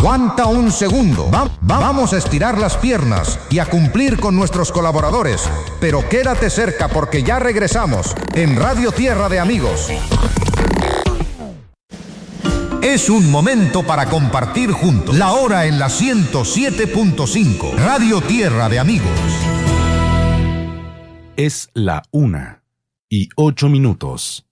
Aguanta un segundo. Vamos a estirar las piernas y a cumplir con nuestros colaboradores. Pero quédate cerca porque ya regresamos en Radio Tierra de Amigos. Es un momento para compartir juntos. La hora en la 107.5. Radio Tierra de Amigos. Es la 1:08.